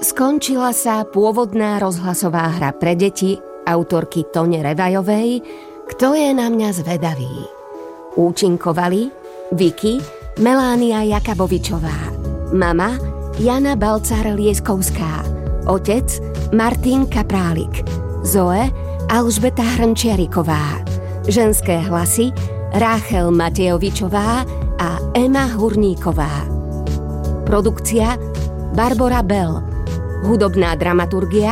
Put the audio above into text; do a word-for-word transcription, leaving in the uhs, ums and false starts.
Skončila sa pôvodná rozhlasová hra pre deti autorky Tone Revajovej Kto je na mňa zvedavý. Účinkovali Vicky Melánia Jakabovičová, mama Jana Balcár-Lieskovská, otec Martin Kaprálik, Zoe Alžbeta Hrnčiariková, ženské hlasy Ráchel Matejovičová a Ema Hurníková. Produkcia Barbora Bell, hudobná dramaturgia